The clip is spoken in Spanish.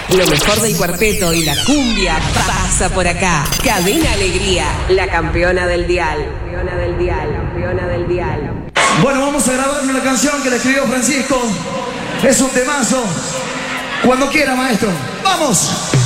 Lo mejor del cuarteto y la cumbia pasa por acá. Cadena Alegría, la campeona del dial. Campeona del dial, campeona del dial. Bueno, vamos a grabar una canción que le escribió Francisco. Es un temazo. Cuando quiera, maestro. ¡Vamos!